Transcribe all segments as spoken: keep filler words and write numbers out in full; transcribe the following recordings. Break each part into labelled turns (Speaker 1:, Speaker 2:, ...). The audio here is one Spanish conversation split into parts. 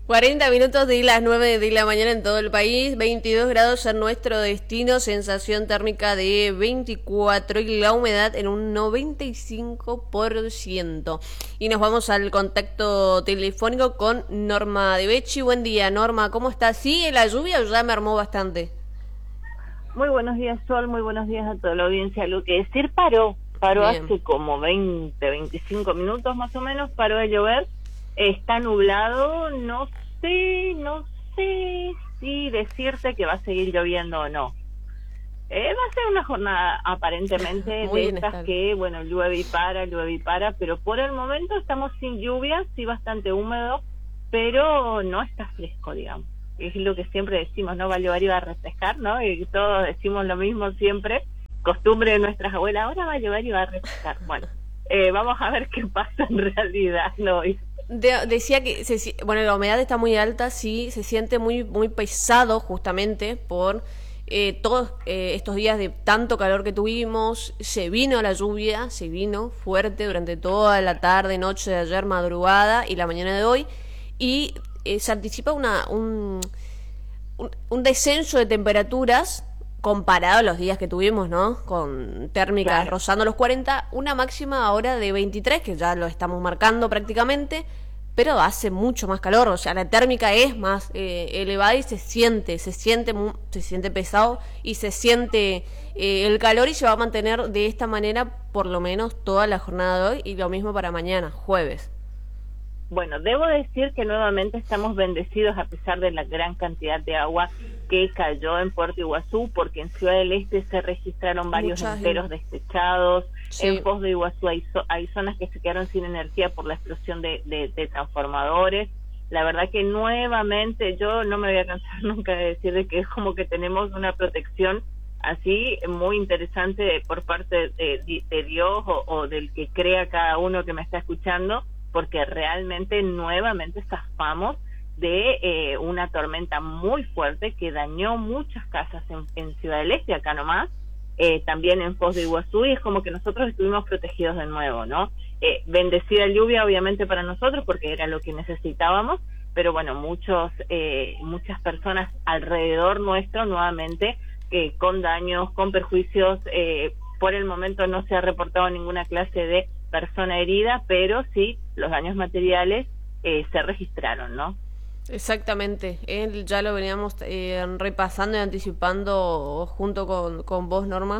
Speaker 1: cuarenta minutos de las nueve de la mañana en todo el país, veintidós grados en nuestro destino, sensación térmica de veinticuatro y la humedad en un noventa y cinco por ciento. Y nos vamos al contacto telefónico con Norma de Becci. Buen día, Norma, ¿cómo estás? ¿Sigue la lluvia o ya mermó bastante?
Speaker 2: Muy buenos días, Sol, muy buenos días a toda la audiencia. Lo que decir, paró, paró Bien. hace como veinte, veinticinco minutos más o menos, paró de llover. Está nublado, no sé, no sé si decirte que va a seguir lloviendo o no. Eh, va a ser una jornada aparentemente de estas que, bueno, llueve y para, llueve y para, pero por el momento estamos sin lluvia, sí bastante húmedo, pero no está fresco, digamos. Es lo que siempre decimos, ¿no? Va a llover y va a refrescar, ¿no? Y todos decimos lo mismo siempre, costumbre de nuestras abuelas, ahora va a llover y va a refrescar. Bueno, eh, vamos a ver qué pasa en realidad, ¿no?
Speaker 1: De, decía que, se, bueno, la humedad está muy alta, sí, se siente muy muy pesado justamente por eh, todos eh, estos días de tanto calor que tuvimos. Se vino la lluvia, se vino fuerte durante toda la tarde, noche de ayer, madrugada y la mañana de hoy, y eh, se anticipa una un, un, un descenso de temperaturas comparado a los días que tuvimos, ¿no? Con térmicas claro. rozando los cuarenta, una máxima ahora de veintitrés, que ya lo estamos marcando prácticamente, pero hace mucho más calor, o sea, la térmica es más eh, elevada y se siente, se siente se siente pesado y se siente eh, el calor, y se va a mantener de esta manera por lo menos toda la jornada de hoy, y lo mismo para mañana, jueves.
Speaker 2: Bueno, debo decir que nuevamente estamos bendecidos a pesar de la gran cantidad de agua que cayó en Puerto Iguazú, porque en Ciudad del Este se registraron varios Muchas enteros destechados, sí. En Foz de Iguazú hay, zo- hay zonas que se quedaron sin energía por la explosión de, de, de transformadores. La verdad que nuevamente yo no me voy a cansar nunca de decir de que es como que tenemos una protección así muy interesante por parte de, de Dios o, o del que crea cada uno que me está escuchando, porque realmente nuevamente zafamos de eh, una tormenta muy fuerte que dañó muchas casas en, en Ciudad del Este, acá nomás, eh, también en Foz de Iguazú, y es como que nosotros estuvimos protegidos de nuevo, ¿no? Eh, bendecida lluvia obviamente para nosotros porque era lo que necesitábamos, pero bueno, muchos eh, muchas personas alrededor nuestro nuevamente eh, con daños, con perjuicios. Eh, por el momento no se ha reportado ninguna clase de persona herida, pero sí los daños materiales eh, se registraron, ¿no?
Speaker 1: Exactamente, él ya lo veníamos eh, repasando y anticipando junto con, con vos, Norma,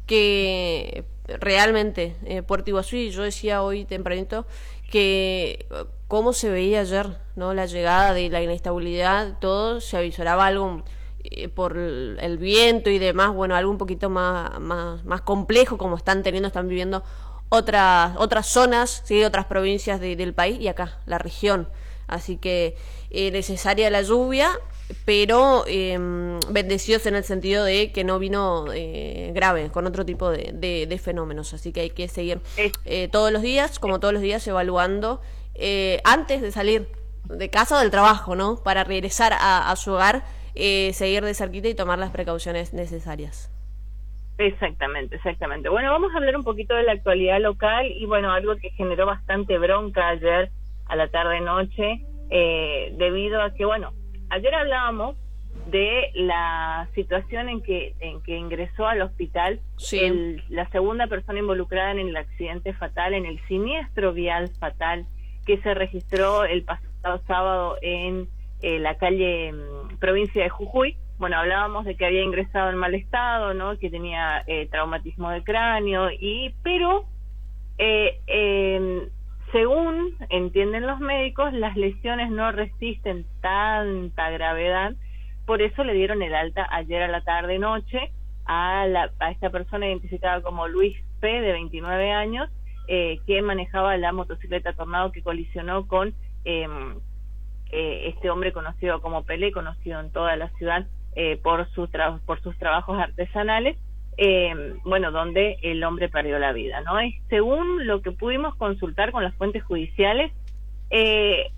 Speaker 1: que realmente eh, Puerto Iguazú, y yo decía hoy tempranito que cómo se veía ayer, ¿no? La llegada de la inestabilidad, todo se avisoraba algo eh, por el viento y demás, bueno, algo un poquito más, más, más complejo, como están teniendo, están viviendo otras otras zonas, sí, otras provincias de, del país y acá, la región. Así que eh, necesaria la lluvia, pero eh, bendecidos en el sentido de que no vino eh, grave, con otro tipo de, de, de fenómenos. Así que hay que seguir eh, todos los días, como todos los días, evaluando eh, antes de salir de casa o del trabajo, ¿no? Para regresar a, a su hogar, eh, seguir de cerquita y tomar las precauciones necesarias.
Speaker 2: Exactamente, exactamente. Bueno, vamos a hablar un poquito de la actualidad local y bueno, algo que generó bastante bronca ayer a la tarde-noche, eh, debido a que, bueno, ayer hablábamos de la situación en que en que ingresó al hospital
Speaker 1: sí.
Speaker 2: el, la segunda persona involucrada en el accidente fatal, en el siniestro vial fatal que se registró el pasado sábado en eh, la calle mm, provincia de Jujuy. Bueno, hablábamos de que había ingresado en mal estado, ¿no? Que tenía eh, traumatismo de cráneo, y pero eh, eh, según entienden los médicos, las lesiones no resisten tanta gravedad, por eso le dieron el alta ayer a la tarde-noche a, la, a esta persona identificada como Luis P., de veintinueve años, eh, que manejaba la motocicleta Tornado que colisionó con eh, eh, este hombre conocido como Pelé, conocido en toda la ciudad eh, por, su tra- por sus trabajos artesanales. Eh, bueno, donde el hombre perdió la vida, ¿no? Es, según lo que pudimos consultar con las fuentes judiciales, eh,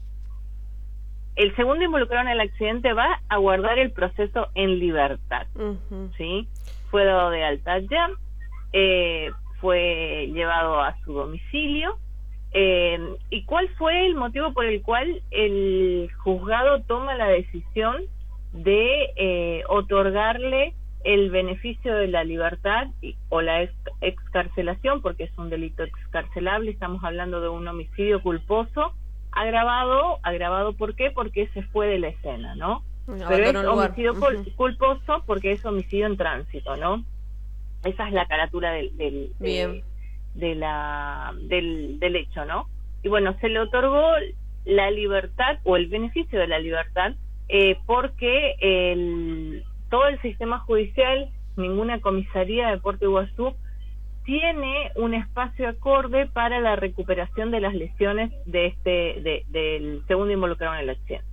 Speaker 2: el segundo involucrado en el accidente va a guardar el proceso en libertad, uh-huh. ¿sí? Fue dado de alta ya, eh, fue llevado a su domicilio Eh, ¿Y cuál fue el motivo por el cual el juzgado toma la decisión de eh, otorgarle el beneficio de la libertad y, o la ex, excarcelación, porque es un delito excarcelable? Estamos hablando de un homicidio culposo, agravado, agravado ¿por qué? Porque se fue de la escena, ¿no? No, pero es homicidio uh-huh. culposo porque es homicidio en tránsito, ¿no? Esa es la carátula del, del, de, de la, del, del hecho, ¿no? Y bueno, se le otorgó la libertad o el beneficio de la libertad eh, porque el, todo el sistema judicial, ninguna comisaría de Puerto Iguazú tiene un espacio acorde para la recuperación de las lesiones de este de, del segundo involucrado en el accidente.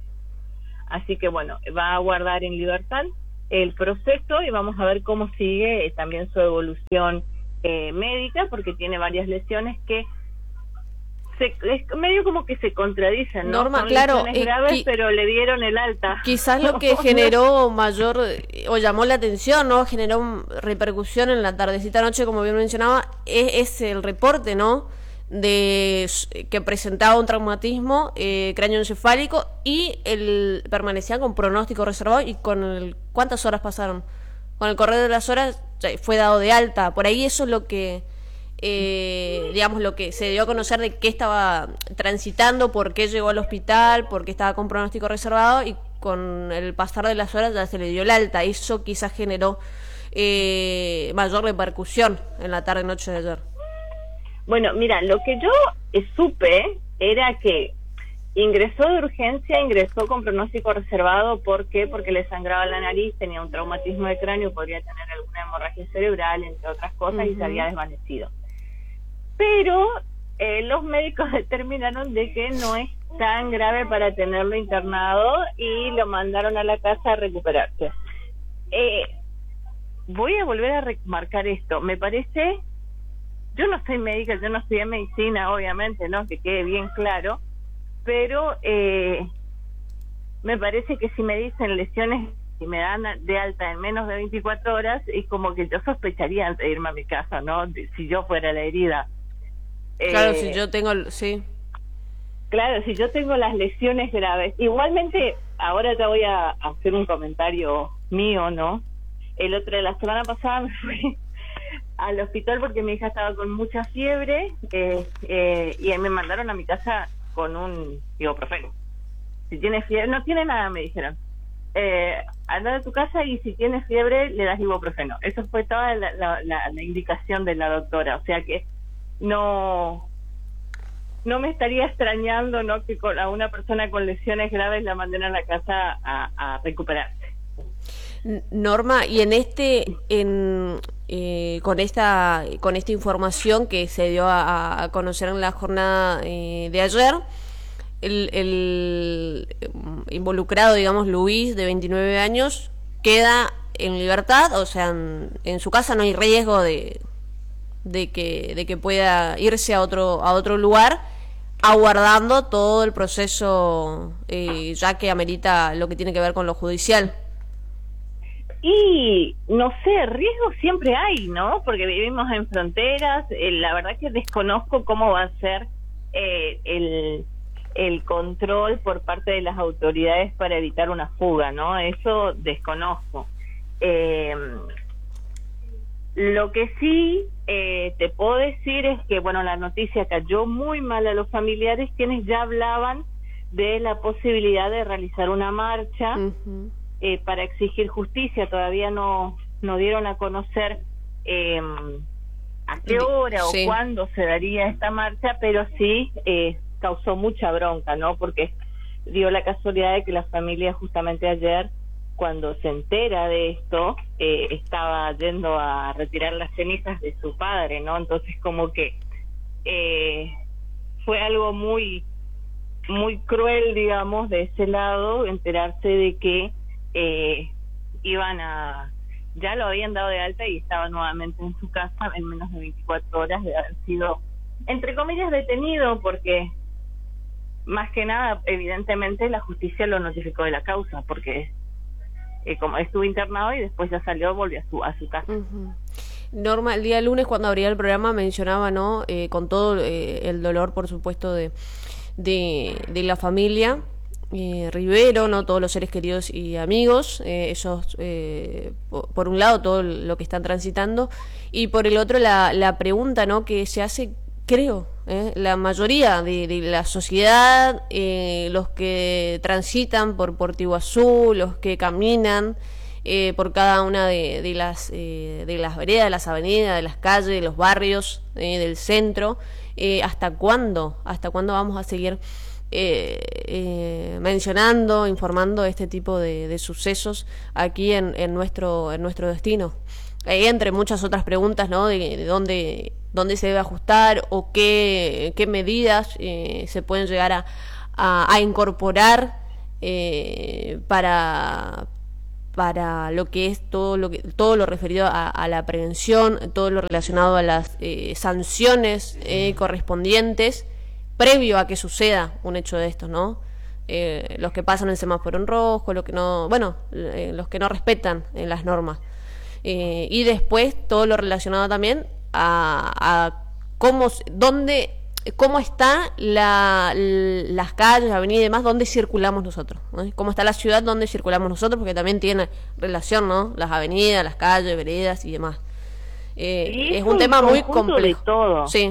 Speaker 2: Así que bueno, va a guardar en libertad el proceso y vamos a ver cómo sigue eh, también su evolución eh, médica, porque tiene varias lesiones que se, es medio como que se contradicen, ¿no?
Speaker 1: Norma,
Speaker 2: Son
Speaker 1: claro,
Speaker 2: lesiones graves,
Speaker 1: qui-
Speaker 2: pero le dieron el alta.
Speaker 1: Quizás lo que generó mayor, o llamó la atención, ¿no? Generó repercusión en la tardecita noche, como bien mencionaba, es, es el reporte, ¿no? De que presentaba un traumatismo eh, cráneoencefálico y el permanecía con pronóstico reservado y con el, ¿cuántas horas pasaron? Con el correr de las horas fue dado de alta. Por ahí eso es lo que eh, digamos lo que se dio a conocer de qué estaba transitando, por qué llegó al hospital, por qué estaba con pronóstico reservado, y con el pasar de las horas ya se le dio el alta. Eso quizás generó eh, mayor repercusión en la tarde noche de ayer.
Speaker 2: Bueno, mira, lo que yo eh, supe era que ingresó de urgencia, ingresó con pronóstico reservado. ¿Por qué? Porque le sangraba la nariz, tenía un traumatismo de cráneo, podría tener alguna hemorragia cerebral, entre otras cosas, uh-huh. y se había desvanecido. Pero eh, los médicos determinaron de que no es tan grave para tenerlo internado y lo mandaron a la casa a recuperarse. Eh, voy a volver a remarcar esto. Me parece... Yo no soy médica, yo no estudié medicina, obviamente, ¿no? Que quede bien claro, pero eh, me parece que si me dicen lesiones y me dan de alta en menos de veinticuatro horas, es como que yo sospecharía antes de irme a mi casa, ¿no? Si yo fuera la herida.
Speaker 1: Claro,
Speaker 2: eh,
Speaker 1: si yo tengo, sí.
Speaker 2: Claro, si yo tengo las lesiones graves. Igualmente, ahora ya voy a hacer un comentario mío, ¿no? El otro de la semana pasada me fui al hospital porque mi hija estaba con mucha fiebre eh, eh, y me mandaron a mi casa con un ibuprofeno. Si tienes fiebre, no tiene nada, me dijeron. Eh, anda a tu casa y si tienes fiebre le das ibuprofeno. Eso fue toda la, la, la, la indicación de la doctora. O sea que no no me estaría extrañando, ¿no?, que con, a una persona con lesiones graves la manden a la casa a, a recuperarse.
Speaker 1: Norma, y en este, en, eh, con esta, con esta información que se dio a, a conocer en la jornada eh, de ayer, el, el involucrado, digamos, Luis, de veintinueve años, queda en libertad, o sea, en, en su casa no hay riesgo de, de que, de que pueda irse a otro, a otro lugar, aguardando todo el proceso, eh, ya que amerita lo que tiene que ver con lo judicial.
Speaker 2: Y no sé, riesgo siempre hay, ¿no? Porque vivimos en fronteras. Eh, la verdad que desconozco cómo va a ser eh, el, el control por parte de las autoridades para evitar una fuga, ¿no? Eso desconozco. Eh, lo que sí eh, te puedo decir es que, bueno, la noticia cayó muy mal a los familiares, quienes ya hablaban de la posibilidad de realizar una marcha. Uh-huh. Eh, para exigir justicia. Todavía no, no dieron a conocer eh, a qué hora sí. o cuándo se daría esta marcha, pero sí eh, causó mucha bronca, ¿no? Porque dio la casualidad de que la familia justamente ayer, cuando se entera de esto, eh, estaba yendo a retirar las cenizas de su padre, ¿no? Entonces como que eh, fue algo muy, muy cruel, digamos, de ese lado, enterarse de que Eh, iban a, ya lo habían dado de alta y estaba nuevamente en su casa en menos de veinticuatro horas de haber sido, entre comillas, detenido, porque más que nada, evidentemente, la justicia lo notificó de la causa, porque eh, como estuvo internado y después ya salió, volvió a su, a su casa.
Speaker 1: Uh-huh. Norma, el día lunes cuando abría el programa mencionaba, ¿no? Eh, con todo eh, el dolor, por supuesto, de, de, de la familia eh, Rivero, ¿no? Todos los seres queridos y amigos, eh, ellos, eh, por, por un lado, todo lo que están transitando, y por el otro, la, la pregunta, ¿no? Que se hace, creo, ¿eh? la mayoría de, de la sociedad, eh, los que transitan por Puerto Iguazú, los que caminan eh, por cada una de, de las eh, de las veredas, de las avenidas, de las calles, de los barrios, eh, del centro, eh, ¿hasta cuándo? ¿Hasta cuándo vamos a seguir eh, eh, mencionando, informando este tipo de, de sucesos aquí en, en nuestro en nuestro destino? Eh, entre muchas otras preguntas, ¿no? De, de dónde dónde se debe ajustar o qué, qué medidas eh, se pueden llegar a, a, a incorporar eh, para para lo que es todo lo que todo lo referido a, a la prevención, todo lo relacionado a las eh, sanciones eh, correspondientes previo a que suceda un hecho de estos, ¿no? Eh, los que pasan el semáforo en rojo, los que no, bueno, eh, los que no respetan eh, las normas. Eh, y después todo lo relacionado también a, a cómo, dónde, cómo está la, las calles, avenidas y demás, dónde circulamos nosotros, ¿no? Cómo está la ciudad donde circulamos nosotros, porque también tiene relación, ¿no? Las avenidas, las calles, veredas y demás. Eh,
Speaker 2: y es,
Speaker 1: es un,
Speaker 2: un
Speaker 1: tema muy complejo.
Speaker 2: De todo.
Speaker 1: Sí.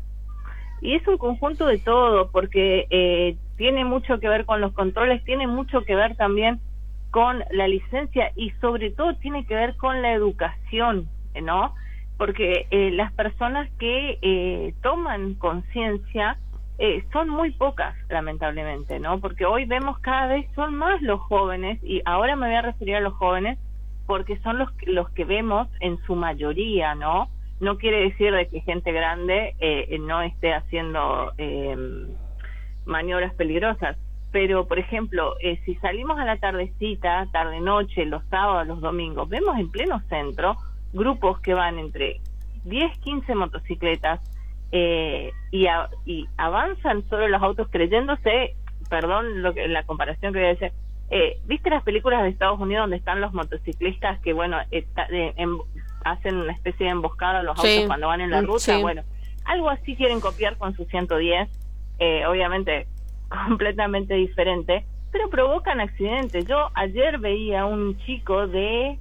Speaker 2: Y es un conjunto de todo, porque eh, tiene mucho que ver con los controles, tiene mucho que ver también con la licencia y sobre todo tiene que ver con la educación, ¿no? Porque eh, las personas que eh, toman conciencia eh, son muy pocas, lamentablemente, ¿no? Porque hoy vemos cada vez son más los jóvenes, y ahora me voy a referir a los jóvenes porque son los, los que vemos en su mayoría, ¿no? No quiere decir de que gente grande eh, no esté haciendo eh, maniobras peligrosas. Pero, por ejemplo, eh, si salimos a la tardecita, tarde-noche, los sábados, los domingos, vemos en pleno centro grupos que van entre diez, quince motocicletas eh, y, a, y avanzan sobre los autos creyéndose, perdón lo que, la comparación que voy a decir, eh, ¿viste las películas de Estados Unidos donde están los motociclistas que, bueno, está, eh, en, hacen una especie de emboscada a los autos sí. cuando van en la ruta? Sí. Bueno, algo así quieren copiar con su ciento diez, eh, obviamente completamente diferente, pero provocan accidentes. Yo ayer veía a un chico de,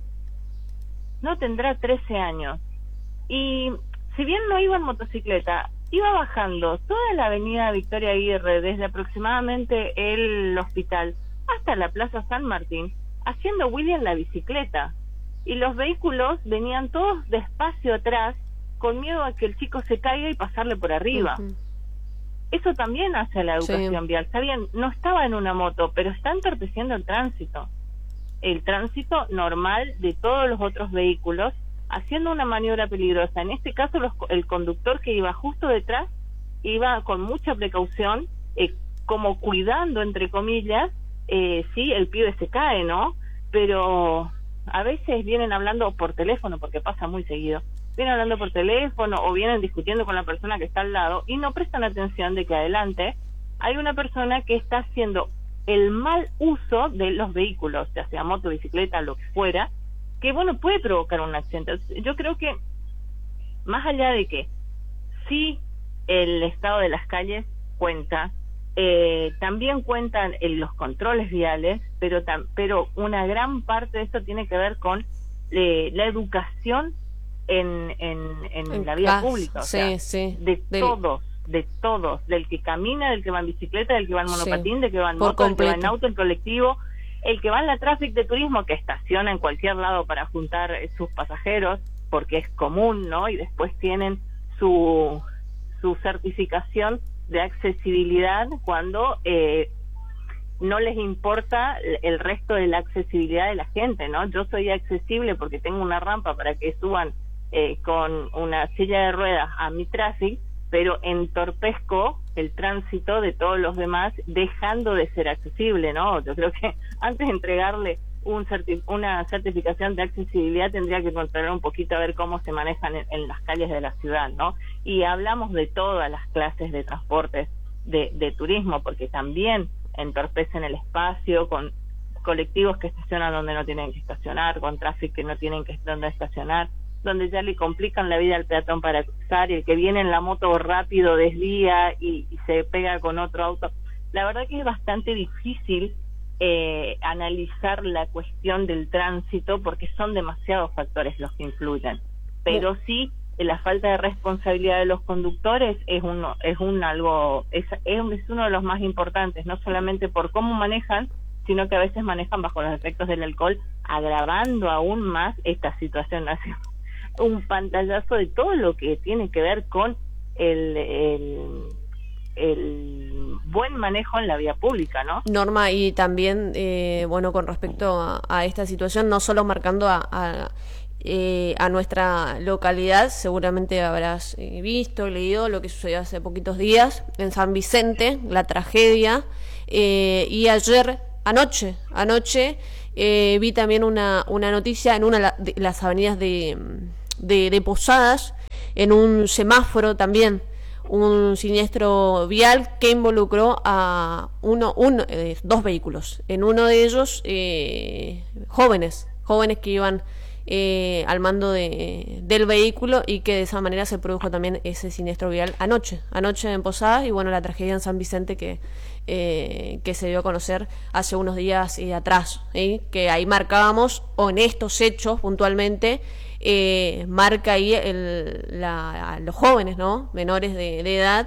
Speaker 2: no tendrá trece años, y si bien no iba en motocicleta, iba bajando toda la avenida Victoria Aguirre desde aproximadamente el hospital hasta la Plaza San Martín, haciendo Willy en la bicicleta, y los vehículos venían todos despacio atrás con miedo a que el chico se caiga y pasarle por arriba. Uh-huh. Eso también hace la educación sí. vial. Está bien, no estaba en una moto, pero está entorpeciendo el tránsito. El tránsito normal de todos los otros vehículos, haciendo una maniobra peligrosa. En este caso, los, el conductor que iba justo detrás, iba con mucha precaución, eh, como cuidando, entre comillas, eh, sí, el pibe se cae, ¿no? Pero a veces vienen hablando por teléfono, porque pasa muy seguido. Vienen hablando por teléfono o vienen discutiendo con la persona que está al lado y no prestan atención de que adelante hay una persona que está haciendo el mal uso de los vehículos, ya sea moto, bicicleta, lo que fuera, que bueno, puede provocar un accidente. Yo creo que más allá de que sí el estado de las calles cuenta, eh, también cuentan en los controles viales, pero, tam pero una gran parte de esto tiene que ver con eh, la educación en, en, en, en la vía pública, o sí, sea, sí. de del... todos, de todos, del que camina, del que va en bicicleta, del que va en monopatín, sí. del que va en moto, completo. del que va en auto, en colectivo, el que va en la tráfico de turismo, que estaciona en cualquier lado para juntar sus pasajeros, porque es común, ¿no? Y después tienen su, su certificación de accesibilidad cuando eh, no les importa el resto de la accesibilidad de la gente, ¿no? Yo soy accesible porque tengo una rampa para que suban eh, con una silla de ruedas a mi tráfico, pero entorpezco el tránsito de todos los demás dejando de ser accesible, ¿no? Yo creo que antes de entregarle un certi una certificación de accesibilidad tendría que controlar un poquito a ver cómo se manejan en, en las calles de la ciudad, ¿no? Y hablamos de todas las clases de transportes de, de turismo, porque también entorpecen el espacio con colectivos que estacionan donde no tienen que estacionar, con tráfico que no tienen que donde estacionar. donde ya le complican la vida al peatón para cruzar, y el que viene en la moto rápido desvía y, y se pega con otro auto. La verdad que es bastante difícil eh, analizar la cuestión del tránsito porque son demasiados factores los que influyen, pero sí la falta de responsabilidad de los conductores es uno es un algo es, es uno de los más importantes, no solamente por cómo manejan, sino que a veces manejan bajo los efectos del alcohol, agravando aún más esta situación. Hace un pantallazo de todo lo que tiene que ver con el, el el buen manejo en la vía pública, ¿no?
Speaker 1: Norma, y también, eh, bueno, con respecto a, a esta situación, no solo marcando a, a, eh, a nuestra localidad, seguramente habrás eh, visto, leído lo que sucedió hace poquitos días en San Vicente, la tragedia, eh, y ayer, anoche, anoche, eh, vi también una, una noticia en una de las avenidas de, de, de Posadas, en un semáforo también, un siniestro vial que involucró a uno, uno eh, dos vehículos. En uno de ellos, eh, jóvenes, jóvenes que iban eh, al mando de, del vehículo, y que de esa manera se produjo también ese siniestro vial anoche, anoche en Posadas, y bueno, la tragedia en San Vicente que, eh, que se dio a conocer hace unos días eh, atrás, ¿eh? Que ahí marcábamos, o en estos hechos puntualmente, Eh, marca ahí el, la, los jóvenes, ¿no? Menores de, de edad,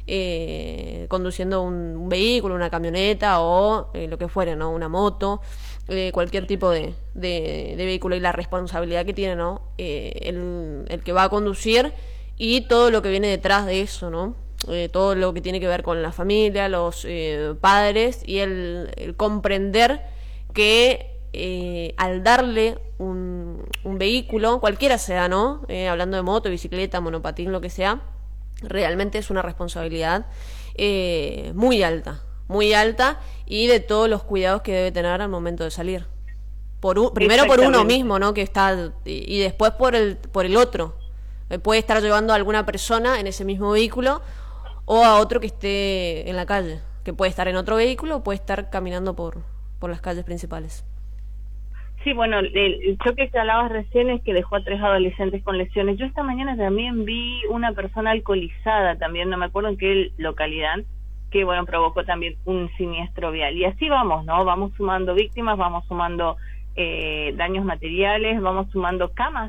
Speaker 1: eh, conduciendo un, un vehículo, una camioneta o eh, lo que fuera, ¿no? Una moto, eh, cualquier tipo de, de, de vehículo, y la responsabilidad que tiene, ¿no? Eh, el, el que va a conducir y todo lo que viene detrás de eso, ¿no? Eh, todo lo que tiene que ver con la familia, los eh, padres, y el, el comprender que Eh, al darle un, un vehículo, cualquiera sea, ¿no? Eh, hablando de moto, bicicleta, monopatín, lo que sea, realmente es una responsabilidad eh, muy alta, muy alta, y de todos los cuidados que debe tener al momento de salir. Por un, primero por uno mismo, ¿no? Que está, y, y después por el, por el otro. Eh, puede estar llevando a alguna persona en ese mismo vehículo, o a otro que esté en la calle, que puede estar en otro vehículo o puede estar caminando por, por las calles principales.
Speaker 2: Sí, bueno, el, el choque que hablabas recién es que dejó a tres adolescentes con lesiones. Yo esta mañana también vi una persona alcoholizada, también no me acuerdo en qué localidad, que bueno, provocó también un siniestro vial. Y así vamos, ¿no? Vamos sumando víctimas, vamos sumando eh, daños materiales, vamos sumando camas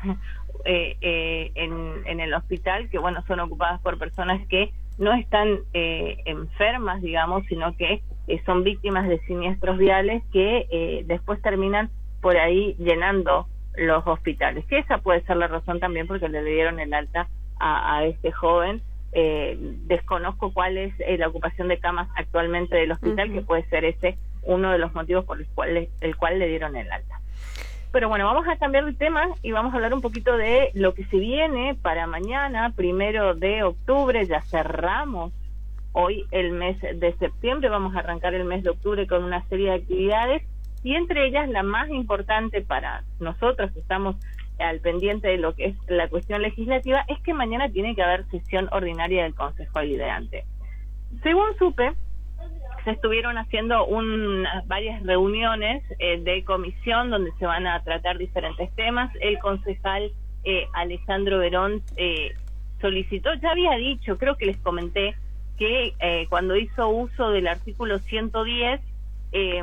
Speaker 2: eh, eh, en, en el hospital, que bueno, son ocupadas por personas que no están eh, enfermas, digamos, sino que eh, son víctimas de siniestros viales que eh, después terminan por ahí llenando los hospitales, que esa puede ser la razón también porque le dieron el alta a, a este joven. Eh, desconozco cuál es eh, la ocupación de camas actualmente del hospital, uh-huh. que puede ser ese uno de los motivos por los cuales el cual le dieron el alta. Pero bueno, vamos a cambiar de tema y vamos a hablar un poquito de lo que se viene para mañana, primero de octubre. Ya cerramos hoy el mes de septiembre, vamos a arrancar el mes de octubre con una serie de actividades, y entre ellas la más importante para nosotros que estamos al pendiente de lo que es la cuestión legislativa es que mañana tiene que haber sesión ordinaria del Consejo Deliberante. Según supe, se estuvieron haciendo un, varias reuniones eh, de comisión donde se van a tratar diferentes temas. El concejal eh, Alejandro Verón eh, solicitó, ya había dicho, creo que les comenté, que eh, cuando hizo uso del artículo ciento diez, eh,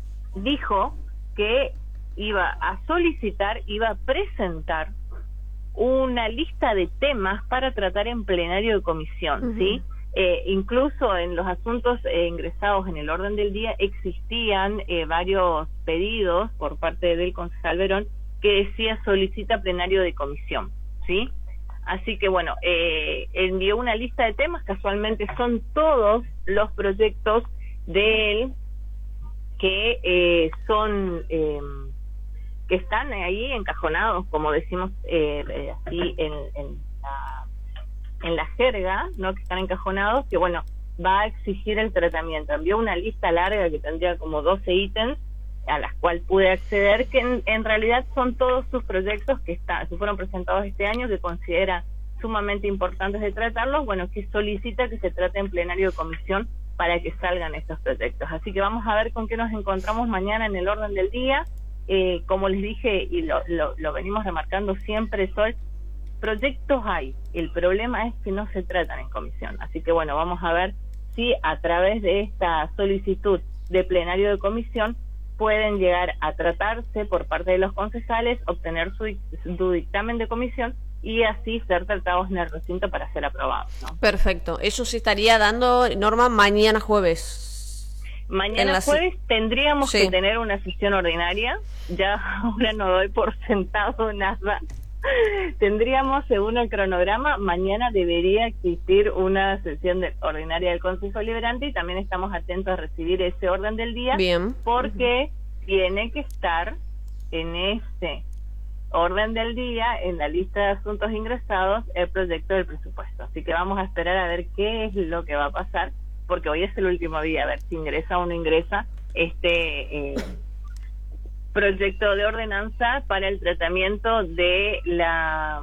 Speaker 2: dijo que iba a solicitar, iba a presentar una lista de temas para tratar en plenario de comisión, uh-huh. ¿sí? Eh, incluso en los asuntos eh, ingresados en el orden del día existían eh, varios pedidos por parte del concejal Verón que decía solicita plenario de comisión, ¿sí? Así que bueno, eh, envió una lista de temas, casualmente son todos los proyectos de él que eh, son eh, que están ahí encajonados, como decimos eh, eh, así en, en la en la jerga, ¿no? Que están encajonados, que bueno, va a exigir el tratamiento. Envió una lista larga que tendría como doce ítems a las cuales pude acceder, que en, en realidad son todos sus proyectos que están, que fueron presentados este año, que considera sumamente importantes de tratarlos, bueno, que solicita que se trate en plenario de comisión para que salgan estos proyectos. Así que vamos a ver con qué nos encontramos mañana en el orden del día. eh, como les dije y lo, lo, lo venimos remarcando siempre, Sol, proyectos hay, el problema es que no se tratan en comisión. Así que bueno, vamos a ver si a través de esta solicitud de plenario de comisión pueden llegar a tratarse por parte de los concejales, obtener su, su dictamen de comisión y así ser tratados en el recinto para ser aprobados, ¿no?
Speaker 1: Perfecto, eso se estaría dando, Norma, mañana jueves.
Speaker 2: Mañana la... jueves tendríamos sí. que tener una sesión ordinaria, ya ahora no doy por sentado nada. Tendríamos, según el cronograma, mañana debería existir una sesión de, ordinaria del Consejo Liberante y también estamos atentos a recibir ese orden del día.
Speaker 1: Bien.
Speaker 2: Porque uh-huh. tiene que estar en este orden del día, en la lista de asuntos ingresados, el proyecto del presupuesto. Así que vamos a esperar a ver qué es lo que va a pasar, porque hoy es el último día, a ver si ingresa o no ingresa este... Eh, proyecto de ordenanza para el tratamiento de la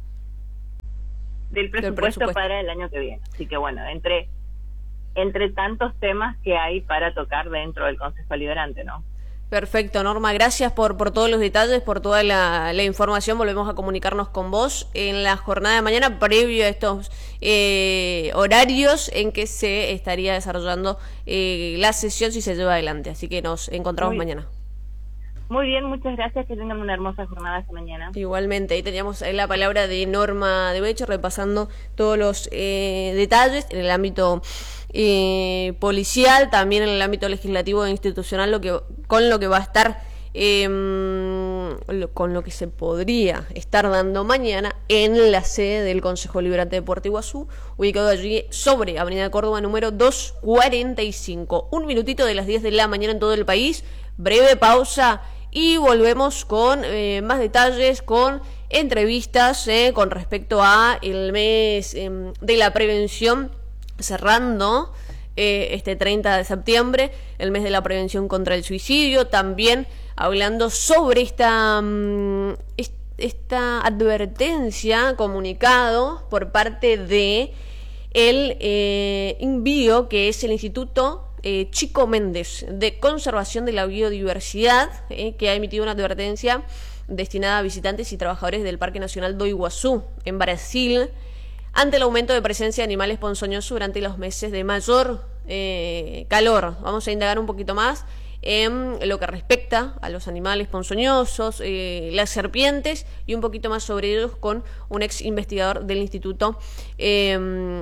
Speaker 2: del presupuesto, del presupuesto para el año que viene. Así que bueno, entre entre tantos temas que hay para tocar dentro del Consejo Liberante, ¿no?
Speaker 1: Perfecto, Norma, gracias por, por todos los detalles, por toda la, la información. Volvemos a comunicarnos con vos en la jornada de mañana, previo a estos eh, horarios en que se estaría desarrollando eh, la sesión si se lleva adelante. Así que nos encontramos
Speaker 2: Muy
Speaker 1: mañana.
Speaker 2: Muy bien, muchas gracias, que tengan una hermosa jornada esta mañana.
Speaker 1: Igualmente, ahí teníamos la palabra de Norma de Becho repasando todos los eh, detalles en el ámbito eh, policial, también en el ámbito legislativo e institucional, lo que con lo que va a estar, eh, lo, con lo que se podría estar dando mañana en la sede del Consejo Liberante de Puerto Iguazú, ubicado allí sobre Avenida Córdoba número doscientos cuarenta y cinco. Un minutito de las diez de la mañana en todo el país, breve pausa y volvemos con eh, más detalles, con entrevistas eh, con respecto a el mes eh, de la prevención, cerrando eh, este treinta de septiembre, el mes de la prevención contra el suicidio, también hablando sobre esta, um, esta advertencia, comunicado por parte de el eh, INVIO, que es el Instituto Eh, Chico Méndez de Conservación de la Biodiversidad, eh, que ha emitido una advertencia destinada a visitantes y trabajadores del Parque Nacional do Iguazú en Brasil ante el aumento de presencia de animales ponzoñosos durante los meses de mayor eh, calor. Vamos a indagar un poquito más en lo que respecta a los animales ponzoñosos, eh, las serpientes y un poquito más sobre ellos con un ex investigador del Instituto eh,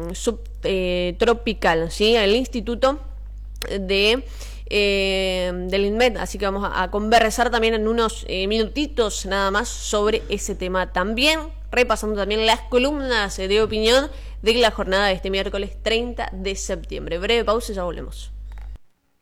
Speaker 1: Subtropical, eh, ¿sí? El Instituto de eh, del INMET, así que vamos a, a conversar también en unos eh, minutitos nada más sobre ese tema, también repasando también las columnas de opinión de la jornada de este miércoles treinta de septiembre. Breve pausa y ya volvemos.